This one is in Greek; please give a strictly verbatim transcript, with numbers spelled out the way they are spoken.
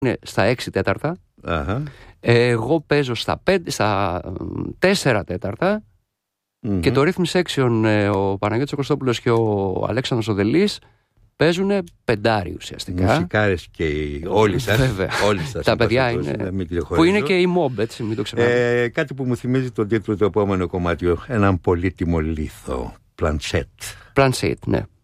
είναι στα έξι τέταρτα. Αχα. Εγώ παίζω στα, πέντε, στα τέσσερα τέταρτα. Mm-hmm. Και το Rhythm Section, ο Παναγιώτης ο Κωστόπουλος και ο Αλέξανδρος ο Δελής παίζουν πεντάρι ουσιαστικά. Μουσικάρες και όλοι σας. Βέβαια. Όλοι σας. Τα παιδιά είναι. Που είναι και η Mob, έτσι, μην το ξεχνάμε. Ε, κάτι που μου θυμίζει τον τίτλο του επόμενου κομμάτιου. Έναν πολύτιμο λίθο. Πλανσέτ. Πλανσέτ, ναι.